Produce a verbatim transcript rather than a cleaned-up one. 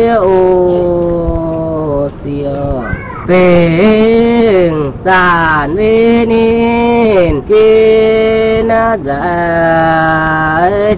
ô siêu tình sản vi nín kia na giải